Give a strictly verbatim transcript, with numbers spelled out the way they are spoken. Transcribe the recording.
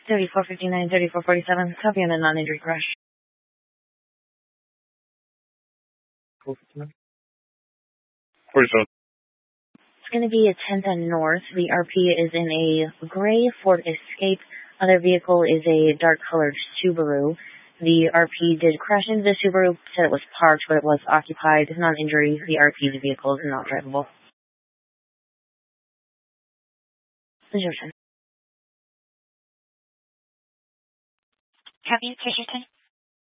thirty-four fifty-nine, thirty-four forty-seven. Copy on a non-injury crash. forty-seven. It's going to be a tenth and North. The R P is in a gray Ford Escape. Other vehicle is a dark-colored Subaru. The R P did crash into the Subaru, said it was parked, but it was occupied. Non-injury. The R P's vehicle is not drivable. It's your turn. Copy, take your time.